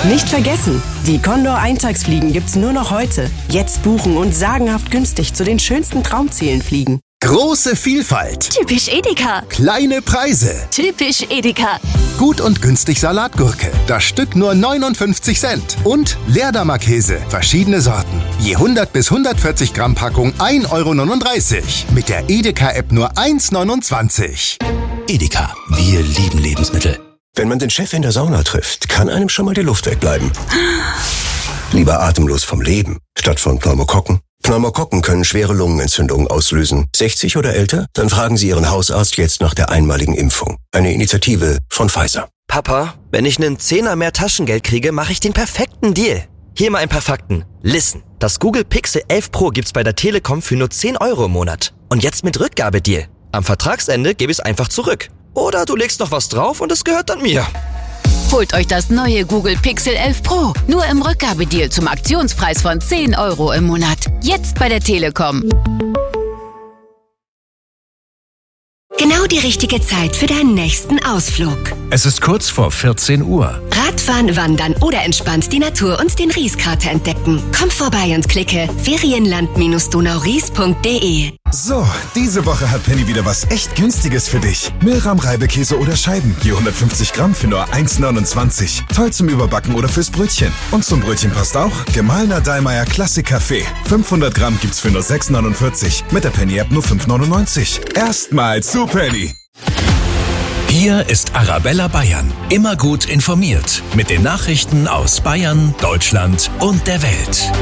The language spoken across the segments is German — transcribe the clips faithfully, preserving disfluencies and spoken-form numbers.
Nicht vergessen, die Condor-Eintagsfliegen gibt's nur noch heute. Jetzt buchen und sagenhaft günstig zu den schönsten Traumzielen fliegen. Große Vielfalt. Typisch Edeka. Kleine Preise. Typisch Edeka. Gut und günstig Salatgurke. Das Stück nur neunundfünfzig Cent. Und Leerdammer Käse. Verschiedene Sorten. Je hundert bis hundertvierzig Gramm Packung ein Euro neununddreißig. Mit der Edeka-App nur eins neunundzwanzig. Edeka. Wir lieben Lebensmittel. Wenn man den Chef in der Sauna trifft, kann einem schon mal die Luft wegbleiben. Lieber atemlos vom Leben, statt von Pneumokokken. Pneumokokken können schwere Lungenentzündungen auslösen. sechzig oder älter? Dann fragen Sie Ihren Hausarzt jetzt nach der einmaligen Impfung. Eine Initiative von Pfizer. Papa, wenn ich einen Zehner mehr Taschengeld kriege, mache ich den perfekten Deal. Hier mal ein paar Fakten. Listen, das Google Pixel elf Pro gibt's bei der Telekom für nur zehn Euro im Monat. Und jetzt mit Rückgabedeal. Am Vertragsende gebe ich es einfach zurück. Oder du legst noch was drauf und es gehört dann mir. Holt euch das neue Google Pixel elf Pro. Nur im Rückgabedeal zum Aktionspreis von zehn Euro im Monat. Jetzt bei der Telekom. Genau die richtige Zeit für deinen nächsten Ausflug. Es ist kurz vor vierzehn Uhr. Radfahren, wandern oder entspannt die Natur und den Rieskrater entdecken. Komm vorbei und klicke ferienland donauries punkt de. So, diese Woche hat Penny wieder was echt Günstiges für dich. Milram-Reibekäse oder Scheiben, je hundertfünfzig Gramm für nur eins neunundzwanzig. Toll zum Überbacken oder fürs Brötchen. Und zum Brötchen passt auch gemahlener Dallmayr Klassik Kaffee. fünfhundert Gramm gibt's für nur sechs neunundvierzig. Mit der Penny-App nur fünf neunundneunzig. Erstmal zu Penny. Hier ist Arabella Bayern. Immer gut informiert. Mit den Nachrichten aus Bayern, Deutschland und der Welt.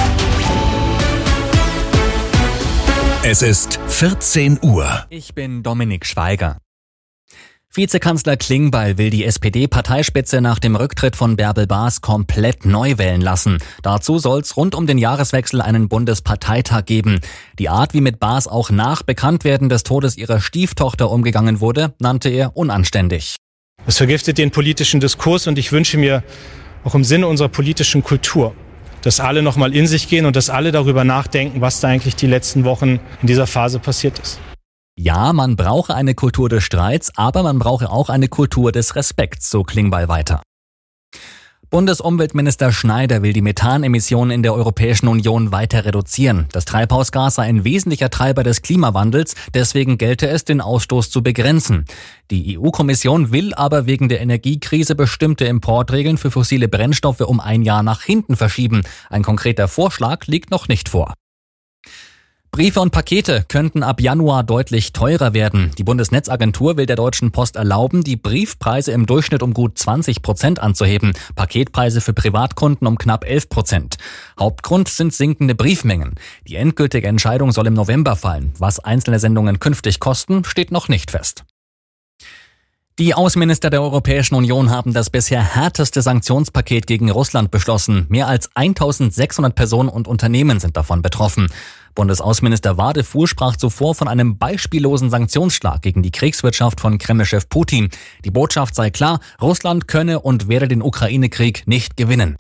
Es ist vierzehn Uhr. Ich bin Dominik Schweiger. Vizekanzler Klingbeil will die S P D-Parteispitze nach dem Rücktritt von Bärbel Baas komplett neu wählen lassen. Dazu soll es rund um den Jahreswechsel einen Bundesparteitag geben. Die Art, wie mit Baas auch nach Bekanntwerden des Todes ihrer Stieftochter umgegangen wurde, nannte er unanständig. Es vergiftet den politischen Diskurs und ich wünsche mir auch im Sinne unserer politischen Kultur, dass alle noch mal in sich gehen und dass alle darüber nachdenken, was da eigentlich die letzten Wochen in dieser Phase passiert ist. Ja, man brauche eine Kultur des Streits, aber man brauche auch eine Kultur des Respekts, so Klingbeil weiter. Bundesumweltminister Schneider will die Methanemissionen in der Europäischen Union weiter reduzieren. Das Treibhausgas sei ein wesentlicher Treiber des Klimawandels, deswegen gelte es, den Ausstoß zu begrenzen. Die E U-Kommission will aber wegen der Energiekrise bestimmte Importregeln für fossile Brennstoffe um ein Jahr nach hinten verschieben. Ein konkreter Vorschlag liegt noch nicht vor. Briefe und Pakete könnten ab Januar deutlich teurer werden. Die Bundesnetzagentur will der Deutschen Post erlauben, die Briefpreise im Durchschnitt um gut zwanzig Prozent anzuheben, Paketpreise für Privatkunden um knapp elf Prozent. Hauptgrund sind sinkende Briefmengen. Die endgültige Entscheidung soll im November fallen. Was einzelne Sendungen künftig kosten, steht noch nicht fest. Die Außenminister der Europäischen Union haben das bisher härteste Sanktionspaket gegen Russland beschlossen. Mehr als eintausendsechshundert Personen und Unternehmen sind davon betroffen. Bundesaußenminister Wadefuhl sprach zuvor von einem beispiellosen Sanktionsschlag gegen die Kriegswirtschaft von Kreml-Chef Putin. Die Botschaft sei klar, Russland könne und werde den Ukraine-Krieg nicht gewinnen.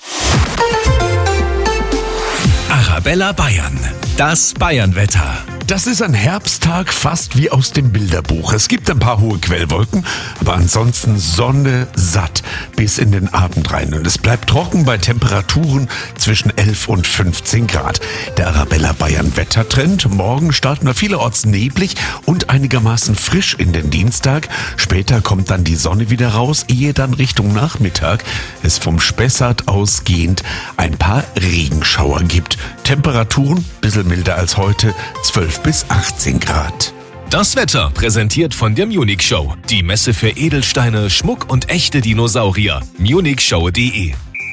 Arabella Bayern. Das Bayernwetter. Das ist ein Herbsttag fast wie aus dem Bilderbuch. Es gibt ein paar hohe Quellwolken, aber ansonsten Sonne satt bis in den Abend rein. Und es bleibt trocken bei Temperaturen zwischen elf und fünfzehn Grad. Der Arabella Bayern Wettertrend. Morgen starten wir vielerorts neblig und einigermaßen frisch in den Dienstag. Später kommt dann die Sonne wieder raus, ehe dann Richtung Nachmittag es vom Spessart ausgehend ein paar Regenschauer gibt. Temperaturen bisschen milder als heute, zwölf bis achtzehn Grad. Das Wetter präsentiert von der Munich Show. Die Messe für Edelsteine, Schmuck und echte Dinosaurier. munichshow punkt de.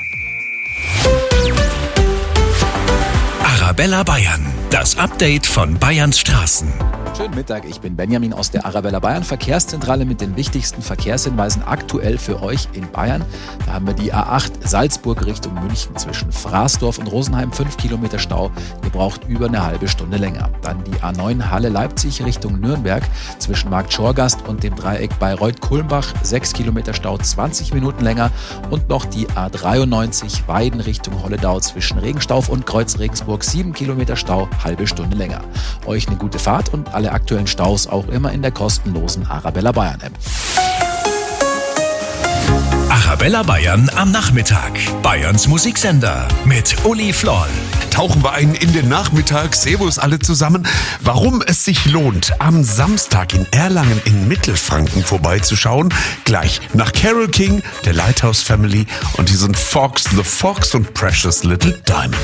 Arabella Bayern. Das Update von Bayerns Straßen. Schönen Mittag, ich bin Benjamin aus der Arabella Bayern Verkehrszentrale mit den wichtigsten Verkehrshinweisen aktuell für euch in Bayern. Da haben wir die A acht Salzburg Richtung München zwischen Fraßdorf und Rosenheim, fünf Kilometer Stau. Ihr braucht über eine halbe Stunde länger. Dann die A neun Halle-Leipzig Richtung Nürnberg zwischen Markt Schorgast und dem Dreieck Bayreuth-Kulmbach, sechs Kilometer Stau, zwanzig Minuten länger. Und noch die A dreiundneunzig Weiden Richtung Holledau zwischen Regenstauf und Kreuz Regensburg, sieben Kilometer Stau, halbe Stunde länger. Euch eine gute Fahrt und alle aktuellen Staus auch immer in der kostenlosen Arabella Bayern App. Arabella Bayern am Nachmittag. Bayerns Musiksender mit Uli Floll. Tauchen wir ein in den Nachmittag. Servus alle zusammen. Warum es sich lohnt, am Samstag in Erlangen in Mittelfranken vorbeizuschauen. Gleich nach Carole King, der Lighthouse Family und diesen Fox, The Fox und Precious Little Diamond.